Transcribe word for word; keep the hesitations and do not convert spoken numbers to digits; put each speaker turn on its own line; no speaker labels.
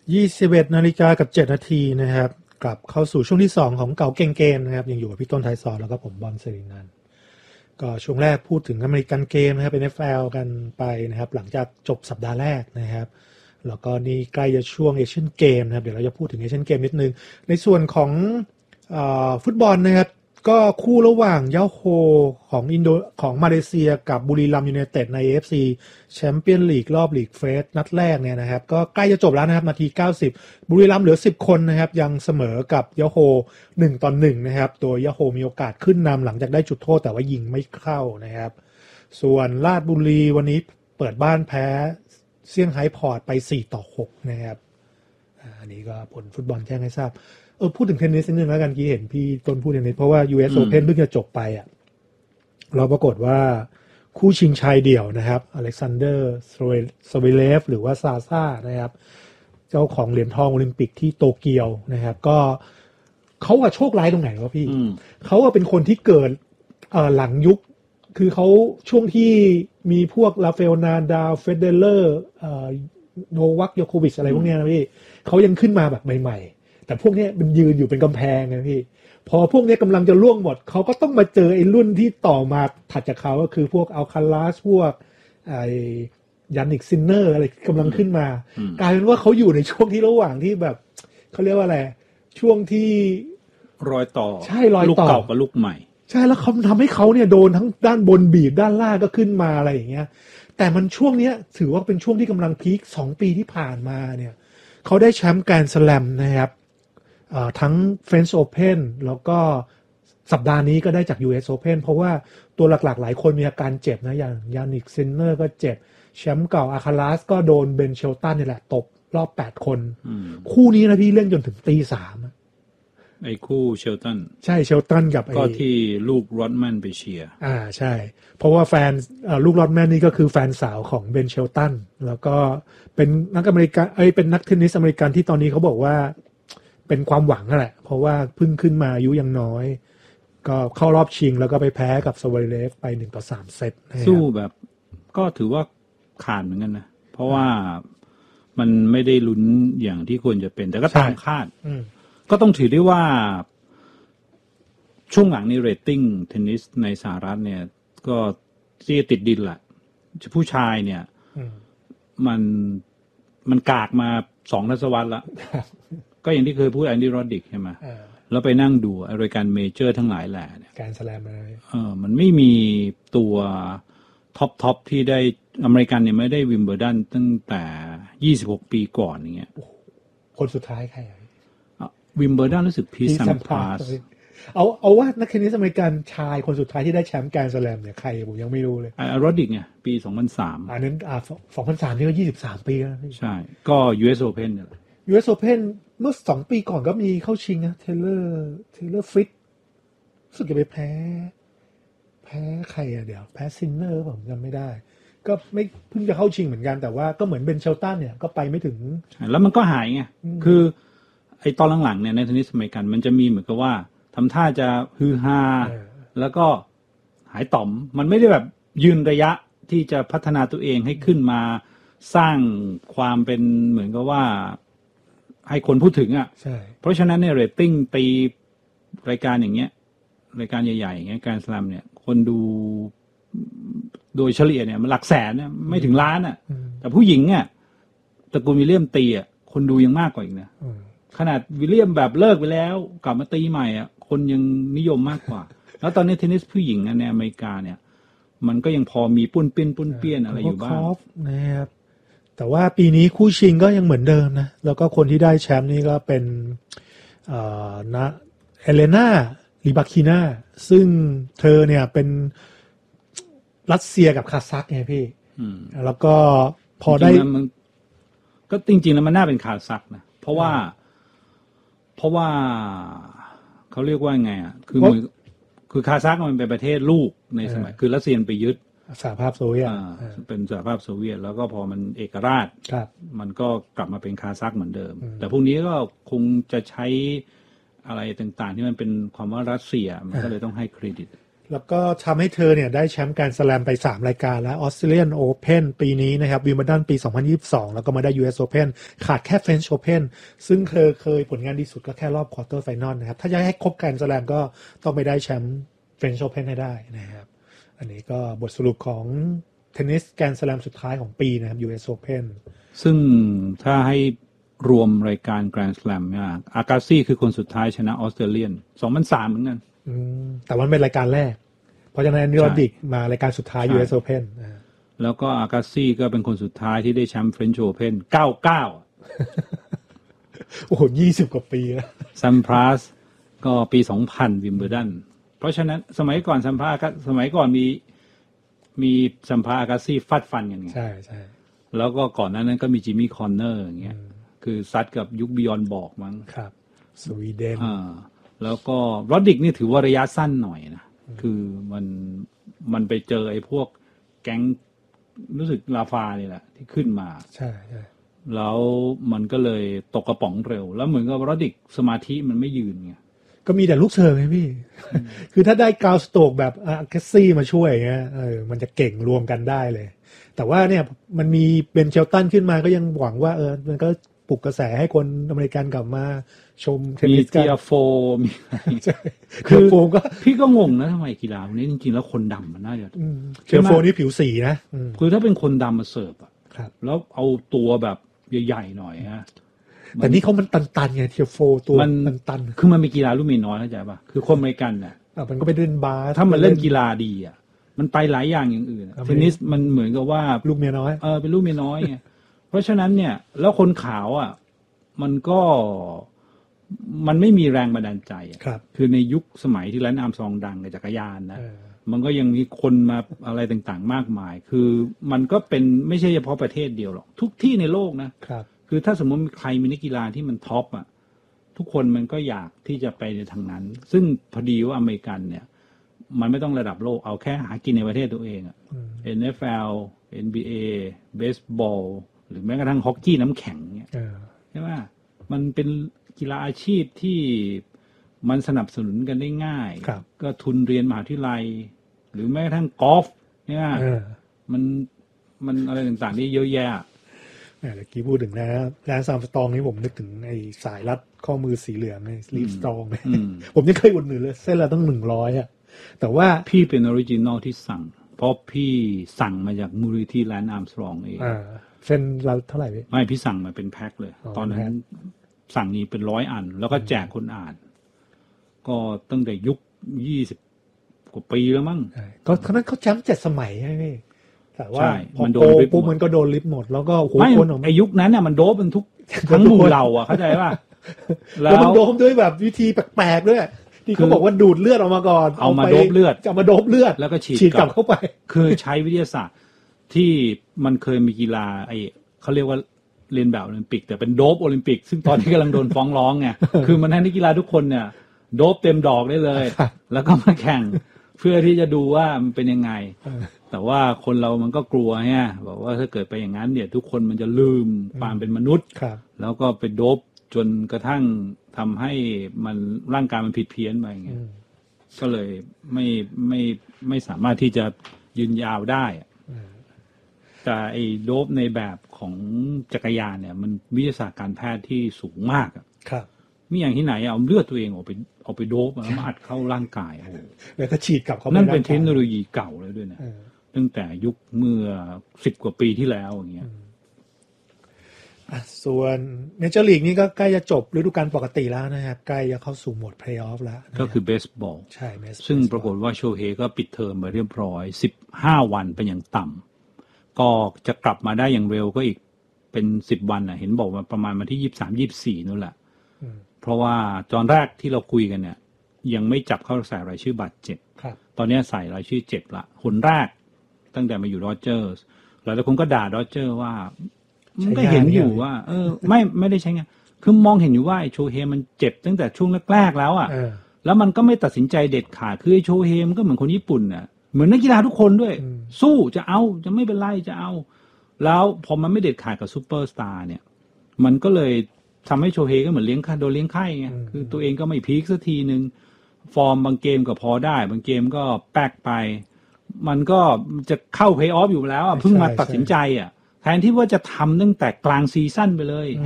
ยี่สิบเอ็ดนาฬิกากับเจ็ดนาทีนะครับกลับเข้าสู่ช่วงที่สองของเก่าเก่งเกมนะครับยังอยู่กับพี่ต้นไทยสอนแล้วก็ผมบอลสิรินันท์ก็ช่วงแรกพูดถึงอเมริกันเกมนะครับเป็น เอฟ แอล กันไปนะครับหลังจากจบสัปดาห์แรกนะครับแล้วก็นี่ใกล้จะช่วงเอเชียนเกมนะครับเดี๋ยวเราจะพูดถึงเอเชียนเกมนิดนึงในส่วนของเอ่อฟุตบอลนะครับก็คู่ระหว่างเยาโฮของอินโดของมาเลเซียกับบุรีรัมย์ยูไนเต็ดใน เอ เอฟ ซี แชมเปี้ยนลีกรอบลีกเฟสนัดแรกเนี่ยนะครับก็ใกล้จะจบแล้วนะครับนาทีเก้าสิบบุรีรัมย์เหลือสิบคนนะครับยังเสมอกับเยาโฮหนึ่งต่อหนึ่งนะครับโดยเยาโฮมีโอกาสขึ้นนำหลังจากได้จุดโทษแต่ว่ายิงไม่เข้านะครับส่วนราชบุรีวันนี้เปิดบ้านแพ้เซี่ยงไฮ้พอร์ตไปสี่ต่อหกนะครับอันนี้ก็ผลฟุตบอลแจ้งให้ทราบเออพูดถึงเทนนิสนิดนึงแล้วกันกี้เห็นพี่ต้นพูดเทนนิสเพราะว่า ยู เอส Open เพิ่งจะจบไปอ่ะเราปรากฏว่าคู่ชิงชายเดี่ยวนะครับอเล็กซานเดอร์สเวเลฟหรือว่าซาซ่านะครับเจ้าของเหรียญทองโอลิมปิกที่โตเกียวนะครับก็เขาอะโชคร้ายตรงไหนวะพี่เขาอะเป็นคนที่เกิดเอ่อหลังยุคคือเขาช่วงที่มีพวกราฟาเอลนาดาลเฟเดเลอร์เอ่อโนวัคโยโควิชอะไรพวกเนี้ยนะพี่เขายังขึ้นมาแบบใหม่ๆแต่พวกนี้มันยืนอยู่เป็นกำแพงไงพี่พอพวกนี้กำลังจะล่วงหมดเขาก็ต้องมาเจอไอ้รุ่นที่ต่อมาถัดจากเขาก็คือพวกอัลคาลาสพวกไอ้ยานิกซินเนอร์อะไรกำลังขึ้นมากลายเป็นว่าเขาอยู่ในช่วงที่ระหว่างที่แบบเขาเรียกว่าอะไรช่วงที่
รอยต่อ
ใช่รอยต่อ
ลูกเก่ากับลูกใหม่
ใช่แล้วเขาทำให้เขาเนี่ยโดนทั้งด้านบนบีบด้านล่างก็ขึ้นมาอะไรอย่างเงี้ยแต่มันช่วงเนี้ยถือว่าเป็นช่วงที่กำลังพีคสองปีที่ผ่านมาเนี่ยเขาได้แชมป์แกรนด์สแลมนะครับทั้ง French Open แล้วก็สัปดาห์นี้ก็ได้จาก ยู เอส Open เพราะว่าตัวหลักๆหลายคนมีอาการเจ็บนะอย่างยานิกซินเนอร์ก็เจ็บแชมป์เก่าอาคาลาสก็โดนเบนเชลตันนี่แหละตบรอบแปดคนคู่นี้นะพี่เล่นจนถึงตีสาม
ไอ้คู่เชลตัน
ใช่เชลตันกับ
ก็ที่ลูกรอดแมนไปเชียร์
อ่าใช่เพราะว่าแฟนลูกรอดแมนนี่ก็คือแฟนสาวของเบนเชลตันแล้วก็เป็นนักอเมริกันเอ้ยเป็นนักเทนนิสอเมริกันที่ตอนนี้เขาบอกว่าเป็นความหวังแหละเพราะว่าเพิ่งขึ้นมาอายุยังน้อยก็เข้ารอบชิงแล้วก็ไปแพ้กับสวาเลฟไปหนึ่งต่อสามเซต
สู้แบบก็ถือว่าขาดเหมือนกันนะเพราะว่ามันไม่ได้ลุ้นอย่างที่ควรจะเป็นแต่ก็ตามคาดก็ต้องถือได้ว่าช่วงหลังนี้เรตติ้งเทนนิสในสหรัฐเนี่ยก็ที่ติดดินแหละผู้ชายเนี่ยมันมันกากมาสองทศวรรษละก็อย่างที่เคยพูดแอนดี้โรดดิกใช่ไหมแล้วไปนั่งดูรายการเมเจอร์ทั้งหลายแหล่เนี่ย
การสแลมอะไร
เออมันไม่มีตัวท็อปท็อปที่ได้อเมริกันเนี่ยไม่ได้วิมเบิลดันตั้งแต่ยี่สิบหกปีก่อนอย่างเงี้ย
คนสุดท้ายใคร
วิมเบิลดันรู้สึกพีซซัมพาส
เอาเอาว่านักเทนนิสอเมริกันชายคนสุดท้ายที่ได้แชมป์แกรนด์สแลมเนี่ยใครผมยังไม่รู้เลย
อ่าโรดริกไงปีสองพันสาม
อันนั้นอ่าสองพันสามนี่ก็ยี่สิบสามปีแล้ว
ใช่ก็ ยู เอส Open เนี่ย
ยู เอส Open เมื่อสองปีก่อนก็มีเข้าชิงนะเทเลอร์เทเลอร์ฟริตรู้สึกจะไปแพ้แพ้ใครอะเดี๋ยวแพ้ซินเนอร์ผมจำไม่ได้ก็ไม่เพิ่งจะเข้าชิงเหมือนกันแต่ว่าก็เหมือนเบนเชลตันเนี่ยก็ไปไม่ถึง
แล้วมันก็หายไงคือไอ้ตอนหลังๆเนี่ยในเทนนิสอเมริกันมันจะมีเหมือนกับว่าทำท่าจะฮือฮาแล้วก็หายต่อมมันไม่ได้แบบยืนระยะที่จะพัฒนาตัวเองให้ขึ้นมาสร้างความเป็นเหมือนกับว่าให้คนพูดถึงอ่ะเพราะฉะนั้นเนี่ยเรตติ้งตีรายการอย่างเงี้ยรายการใหญ่ๆอย่างเงี้ยการสแลมเนี่ยคนดูโดยเฉลี่ยเนี่ยมันหลักแสนเนี่ยไม่ถึงล้านอ่ะแต่ผู้หญิงเนี่ยตระกูลวิลเลียมตีอ่ะคนดูยังมากกว่าอีกนะขนาดวิลเลียมแบบเลิกไปแล้วกลับมาตีใหม่อ่ะคนยังนิยมมากกว่าแล้วตอนนี้เทนนิสผู้หญิงในอเมริกาเนี่ยมันก็ยังพอมีปุ้นปิ้นปุ้นเปี้ยนอะไรอยู่บ้าง
นะครับแต่ว่าปีนี้คู่ชิงก็ยังเหมือนเดิมนะแล้วก็คนที่ได้แชมป์นี่ก็เป็นเอ่อนะเอเลนาลิบาคินาซึ่งเธอเนี่ยเป็นรัสเซียกับคาซัคไงพี่แล้วก็พอได้
ก็จริงๆแล้วมันน่าเป็นคาซัคนะเพราะว่าเพราะว่าเขาเรียกว่าไงอ่ะคือมือคือคาซัคมันเป็นประเทศลูกในสมัยคือรัสเซียไปยึด
สหภาพโซเวียต
เป็นสหภาพโซเวียตแล้วก็พอมันเอกราชมันก็กลับมาเป็นคาซัคเหมือนเดิมแต่พวกนี้ก็คงจะใช้อะไรต่างๆที่มันเป็นความว่ารัสเซียมันก็เลยต้องให้เครดิต
แล้วก็ทำให้เธอเนี่ยได้แชมป์แกรนด์สแลมไปสามรายการแล้ว Australian Open ปีนี้นะครับ Wimbledon ปีสองพันยี่สิบสองแล้วก็มาได้ ยู เอส Open ขาดแค่ French Open ซึ่งเธอเคยผลงานดีสุดก็แค่รอบ Quarter Final นะครับถ้าจะให้ครบแกรนด์สแลมก็ต้องไปได้แชมป์ French Open ให้ได้นะครับอันนี้ก็บทสรุปของเทนนิสแกรนด์สแลมสุดท้ายของปีนะครับ ยู เอส Open
ซึ่งถ้าให้รวมรายการ Grand Slam เนี่ยอากาซี่คือคนสุดท้ายชนะออสเตรเลียนสองพันสามเหมือนกัน
อืมแต่มันเป็นรายการแรกเพราะฉะนั้นนิโรดิกมารายการสุดท้าย ยู เอส Open อ่า
แล้วก็อากาซี่ก็เป็นคนสุดท้ายที่ได้แชมป์ French Open เก้าสิบเก้า
โอ้โหยี่สิบกว่าปีแล้ว
ซัมพรัสก็ปีสองพันวิมเบิลดันเพราะฉะนั้นสมัยก่อนซัมพรัสสมัยก่อนมีมีซัมพรัสอากาซี่ฟัดฟันกันไง
ใช่ใช่
แล้วก็ก่อนหน้านั้นก็มีจิมมี่คอนเนอร์อย่างเงี้ยคือซัดกับยุคบิยอนบอกมั้ง
ครับสวีเดน
อ่าแล้วก็รอดดิกนี่ถือว่าระยะสั้นหน่อยนะคือมันมันไปเจอไอ้พวกแก๊งรู้สึกลาฟานี่แหละที่ขึ้นมา
ใช่ใช่
แล้วมันก็เลยตกกระป๋องเร็วแล้วเหมือนกับรอดดิกสมาธิมันไม่ยืนไง
ก็มีแต่ลูกเชิงไงพี่ คือถ้าได้กาวสโตกแบบอาร์เคซี่มาช่วยเงี้ยเออมันจะเก่งรวมกันได้เลยแต่ว่าเนี่ยมันมีเบนเชลตันขึ้นมาก็ยังหวังว่าเออมันก็ปลุกกระแสให้คนอเมริกันกลับมาชมเทนนิสกัน
มีเทียโฟมี
คือโฟก็
พี่ก็งงนะทำไมกีฬาพวกนี้จริงๆแล้วคนดำมันน่าจะ
เทียโฟนี่ผิวสีนะ
คือถ้าเป็นคนดำมาเสิร์ฟอ่ะ
ครับ
แล้วเอาตัวแบบใหญ่ๆหน่อยฮะ
แต่นี่เขามันตันๆไงเทียโฟตัวมันตัน
คือมันมีกีฬาลูกเมียน้อยเข้าใจป่ะคือคนอเมริกันเนี่ย
อ่ะมันก็ไปเล่นบาส
ถ้ามันเล่นกีฬาดีอ่ะมันไปหลายอย่างอย่างอื่นเทนนิสมันเหมือนกับว่า
ลูกเมียน้อย
เออเป็นลูกเมียน้อยไงเพราะฉะนั้นเนี่ยแล้วคนขาวอ่ะมันก็มันไม่มีแรงบันดาลใจอ่ะคือในยุคสมัยที่แลนด์อาร์มสตรองดังกับจักรยานนะมันก็ยังมีคนมาอะไรต่างๆมากมายคือมันก็เป็นไม่ใช่เฉพาะประเทศเดียวหรอกทุกที่ในโลกนะครับคือถ้าสมมติใครมีนักกีฬาที่มันท็อปอ่ะทุกคนมันก็อยากที่จะไปในทางนั้นซึ่งพอดีว่าอเมริกันเนี่ยมันไม่ต้องระดับโลกเอาแค่หากินในประเทศตัวเองอ่ะ เอ็น เอฟ แอล เอ็น บี เอ เบสบอลหรือแม้กระทั่งฮอกกี้น้ำแข็งเนี่ยใช่ไหมมันเป็นกีฬาอาชีพที่มันสนับสนุนกันได้ง่ายก็ทุนเรียนมหาวิทยาลัยหรือแม้กระทั่งกอล์ฟเนี่ยมันมันอะไรต่างๆนี่เยอะแยะ
เมื่อกี้พูดถึงนะแลนซ์ อาร์มสตรองนี่ผมนึกถึงไอ้สายรัดข้อมือสีเหลืองไอ้ลีฟสตรองผมยังเคยอุดหนุนเลยเส้นละต้องหนึ่งร้อยอ่ะแต่ว่า
พี่เป็นออริจินอลที่สั่งเพราะพี่สั่งมาจากมูลนิธิแลนซ์ อาร์มสตรองเอง
เส้นละเท่าไหร่พี่
ไม่พี่สั่งมาเป็นแพ็คเลยตอนนั้นสั่งนี้เป็นร้อยอันแล้วก็แจกคนอ่านก็ตั้งแต่ยุคยี่สิบกว่าปีแล้วมั้ง
ก็ครั้งนั้นเขาแชมป์เจ็ดสมัยใช่ไหมแต่ว่าพอโตปุ๊บมันก็โดนลิฟต์หมดแล้วก็โห
คนไอยุคนั้นเนี่ยมันโดบเป็นทุกทั้งหมู่เราอ่ะเข้าใจป่ะ
แล้วมันโดบด้วยแบบวิธีแปลกๆด้วยที่เขาบอกว่าดูดเลือดออกมาก่อน
เอามาโดบเลือด
จะมาโดบเลือด
แล้วก็ฉีด
กลับเข้าไป
คือใช้วิทยาศาสตร์ที่มันเคยมีกีฬาไอเขาเรียกว่าเรียนแบบโอลิมปิกแต่เป็นโดบโอลิมปิกซึ่งตอนนี้กำลังโดนฟ้องร้องไงคือมันให้นักกีฬาทุกคนเนี่ยโดบเต็มดอกได้เลยแล้วก็มาแข่งเพื่อที่จะดูว่ามันเป็นยังไงแต่ว่าคนเรามันก็กลัวไงบอกว่าถ้าเกิดไปอย่างนั้นเนี่ยทุกคนมันจะลืมความเป็นมนุษย์แล้วก็ไปโดบจนกระทั่งทำให้มันร่างกายมันผิดเพี้ยนไปไงก็เลยไม่ไม่ไม่สามารถที่จะยืนยาวได้แต่ไอ้โดบในแบบของจักรยานเนี่ยมันวิทยาศาสตร์การแพทย์ที่สูงมาก
ครับ
มีอย่างที่ไหนเอาเลือดตัวเองออกไปเอาไปโดบแล้วมาอัดเข้าร่างกายโอ้
แล้วก็ฉีดกลับเข้าไป
นั่นเป็นเทคโนโลยีเก่าเลยด้วยนะตั้งแต่ยุคเมื่อสิบกว่าปีที่แล้วอย่างเงี้ย
ส่วนเมเจอร์ลีกนี่ก็ใกล้จะจบฤดูกาลปกติแล้วนะครับใกล้จะเข้าสู่โหมดเพลย์ออฟแล้ว
ก็คือเบสบอล
ใช่
ซึ่งปรากฏว่าโชเฮก็ปิดเทอมไปเรียบร้อยสิบห้าวันเป็นอย่างต่ำก็จะกลับมาได้อย่างเร็วก็อีกเป็นสิบวันน่ะเห็นบอกว่าประมาณวันที่ยี่สิบสาม ยี่สิบสี่นั่นแหละเพราะว่าตอนแรกที่เราคุยกันเนี่ยยังไม่จับเข้าใส่รายชื่อบาดเจ็บตอนนี้ใส่รายชื่อเจ็บละคนแรกตั้งแต่มาอยู่ดอดเจอร์สหลายคนก็ด่าดอดเจอร์ว่ามันก็เห็นอยู่ว่าเออไม่ไม่ได้ใช้งานคือมองเห็นอยู่ว่าไอ้โชเฮมันเจ็บตั้งแต่ช่วงแรกๆแล้วอ่ะแล้วมันก็ไม่ตัดสินใจเด็ดขาดคือไอ้โชเฮมันก็เหมือนคนญี่ปุ่นน่ะเหมือนนักกีฬาทุกคนด้วยสู้จะเอาจะไม่เป็นไรจะเอาแล้วพอมันไม่เด็ดขาดกับซูเปอร์สตาร์เนี่ยมันก็เลยทำให้โชเฮก็เหมือนเลี้ยงโดนเลี้ยงไข้ไงคือตัวเองก็ไม่พีคสักทีนึงฟอร์มบางเกมก็พอได้บางเกมก็แป๊กไปมันก็จะเข้าเพลย์ออฟอยู่แล้วอ่ะเพิ่งมาตัดสินใจอ่ะแทนที่ว่าจะทำตั้งแต่กลางซีซั่นไปเลย